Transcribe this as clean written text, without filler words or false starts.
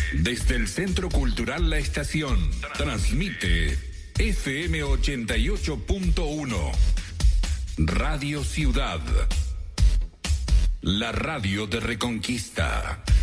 Desde el Centro Cultural La Estación, transmite FM 88.1. Radio Ciudad. La radio de Reconquista.